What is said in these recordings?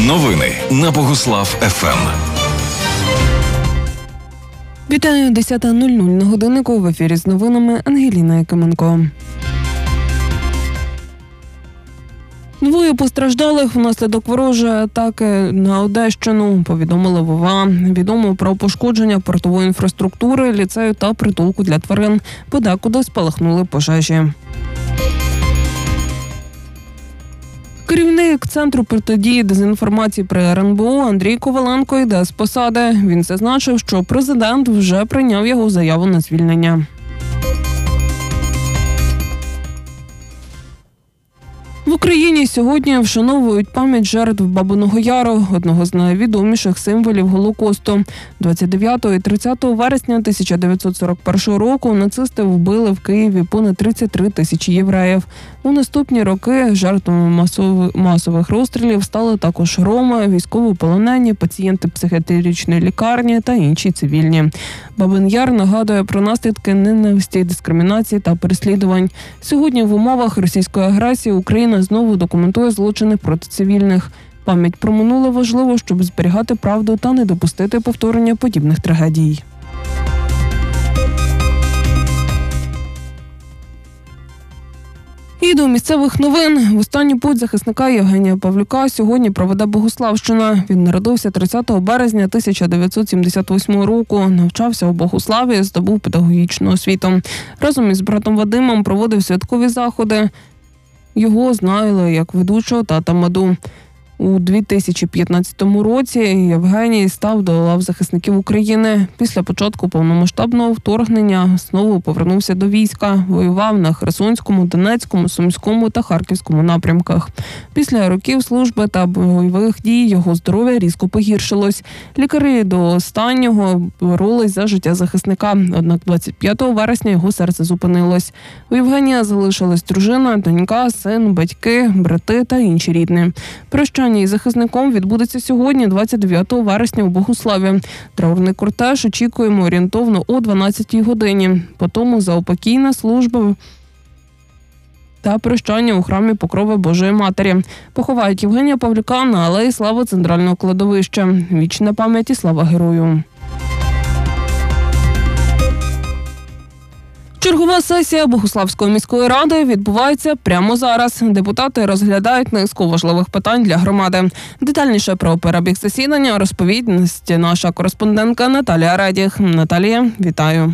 Новини на Богуслав ФМ. Вітаю, 10:00 на годиннику. В ефірі з новинами Ангеліна Якименко. Двоє постраждалих внаслідок ворожої атаки на Одещину, повідомили в ОВА. Відомо про пошкодження портової інфраструктури, ліцею та притулку для тварин. Подекуди спалахнули пожежі. Керівник Центру протидії дезінформації при РНБО Андрій Коваленко йде з посади. Він зазначив, що президент вже прийняв його заяву на звільнення. В Україні сьогодні вшановують пам'ять жертв Бабиного Яру, одного з найвідоміших символів Голокосту. 29 і 30 вересня 1941 року нацисти вбили в Києві понад 33 тисячі євреїв. У наступні роки жертвами масових розстрілів стали також роми, військовополонені, пацієнти психіатричної лікарні та інші цивільні. Бабин Яр нагадує про наслідки ненависті, дискримінації та переслідувань. Сьогодні в умовах російської агресії Україна знову документує злочини проти цивільних. Пам'ять про минуле важливо, щоб зберігати правду та не допустити повторення подібних трагедій. І до місцевих новин. В останній путь захисника Євгенія Павлюка сьогодні проведе Богуславщина. Він народився 30 березня 1978 року, навчався у Богуславі, здобув педагогічну освіту. Разом із братом Вадимом проводив святкові заходи. Його знали як ведучого та тамаду. У 2015 році Євгеній став до лав захисників України. Після початку повномасштабного вторгнення знову повернувся до війська. Воював на Херсонському, Донецькому, Сумському та Харківському напрямках. Після років служби та бойових дій його здоров'я різко погіршилось. Лікарі до останнього боролись за життя захисника. Однак 25 вересня його серце зупинилось. У Євгенія залишилась дружина, донька, син, батьки, брати та інші рідні. Прощання із захисником відбудеться сьогодні, 29 вересня у Богуславі. Траурний кортеж очікуємо орієнтовно о 12-й годині. Потім заупокійна служба та прощання у храмі Покрови Божої Матері. Поховають Євгенія Павлюка на алеї Слави Центрального кладовища. Вічна пам'ять і слава герою. Чергова сесія Богуславської міської ради відбувається прямо зараз. Депутати розглядають низку важливих питань для громади. Детальніше про перебіг засідання розповість наша кореспондентка Наталія Редіх. Наталія, вітаю.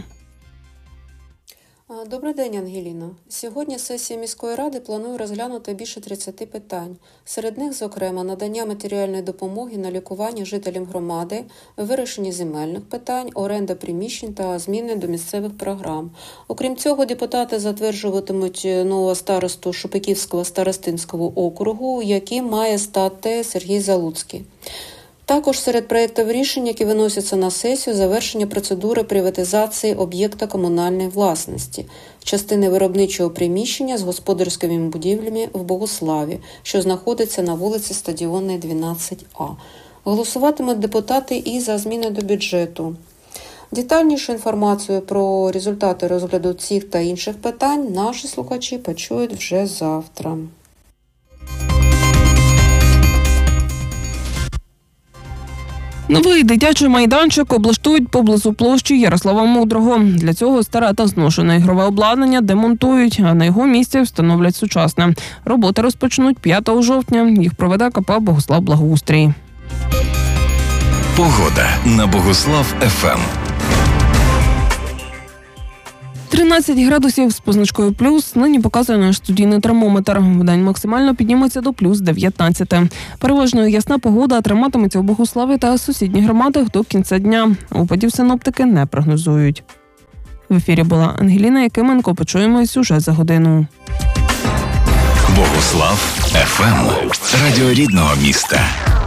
Добрий день, Ангеліно. Сьогодні сесія міської ради планує розглянути більше 30 питань. Серед них, зокрема, надання матеріальної допомоги на лікування жителям громади, вирішення земельних питань, оренда приміщень та зміни до місцевих програм. Окрім цього, депутати затверджуватимуть нового старосту Шепетівського старостинського округу, яким має стати Сергій Залуцький. Також серед проєктів рішень, які виносяться на сесію, завершення процедури приватизації об'єкта комунальної власності, частини виробничого приміщення з господарськими будівлями в Богуславі, що знаходиться на вулиці Стадіонній, 12А. Голосуватимуть депутати і за зміни до бюджету. Детальнішу інформацію про результати розгляду цих та інших питань наші слухачі почують вже завтра. Новий дитячий майданчик облаштують поблизу площі Ярослава Мудрого. Для цього старе та зношене ігрове обладнання демонтують, а на його місці встановлять сучасне. Роботи розпочнуть 5 жовтня. Їх проведе КП «Богуслав Благоустрій». Погода на Богуслав ФМ. 13 градусів з позначкою плюс нині показує наш студійний термометр. Вдень максимально підніметься до плюс 19. Переважно ясна погода триматиметься у Богуславі та сусідніх громадах до кінця дня. Опадів синоптики не прогнозують. В ефірі була Ангеліна Якименко. Почуємось уже за годину. Богуслав ФМ. Радіо рідного міста.